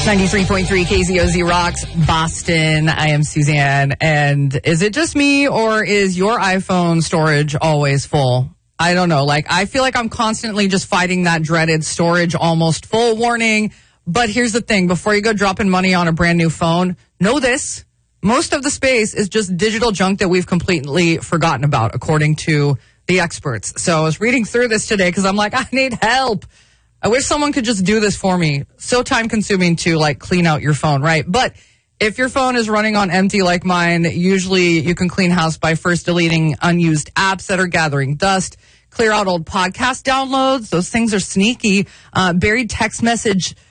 93.3 KZOZ Rocks, Boston. I am Suzanne. And is it just me, or is your iPhone storage always full? I don't know. I feel like I'm constantly just fighting that dreaded storage almost full warning. But here's the thing. Before you go dropping money on a brand new phone, know this. Most of the space is just digital junk that we've completely forgotten about, according to the experts. So I was reading through this today because I'm like, I need help. I wish someone could just do this for me. So time consuming to clean out your phone, right? But if your phone is running on empty like mine, usually you can clean house by first deleting unused apps that are gathering dust, clear out old podcast downloads. Those things are sneaky. Buried text message